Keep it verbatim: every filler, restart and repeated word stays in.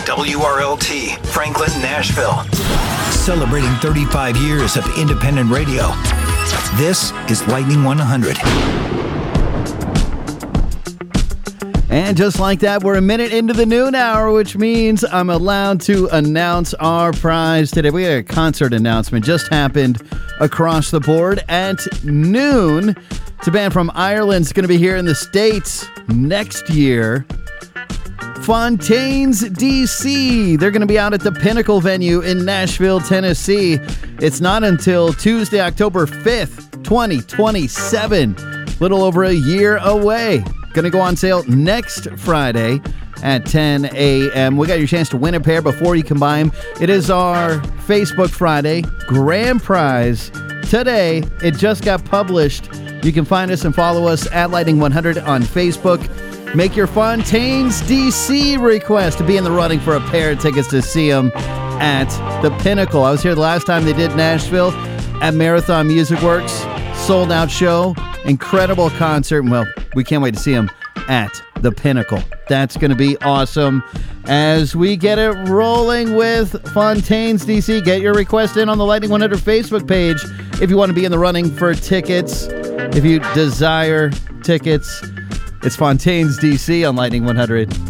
W R L T, Franklin, Nashville. Celebrating thirty-five years of independent radio. This is Lightning one hundred. And just like that, we're a minute into the noon hour, which means I'm allowed to announce our prize today. We had a concert announcement just happened across the board at noon. It's a band from Ireland. It's going to be here in the States next year. Fontaines D C. They're going to be out at the Pinnacle venue in Nashville, Tennessee. It's not until Tuesday, October fifth, twenty twenty-seven. Little over a year away. Going to go on sale next Friday at ten a.m. We got your chance to win a pair before you can buy them. It is our Facebook Friday grand prize today. It just got published. You can find us and follow us at Lightning one hundred on Facebook. Make your Fontaines D C request to be in the running for a pair of tickets to see them at the Pinnacle. I was here the last time they did Nashville at Marathon Music Works. Sold out show. Incredible concert. Well, we can't wait to see them at the Pinnacle. That's going to be awesome. As we get it rolling with Fontaines D C, get your request in on the Lightning one hundred Facebook page if you want to be in the running for tickets. If you desire tickets, it's Fontaines D C on Lightning one hundred.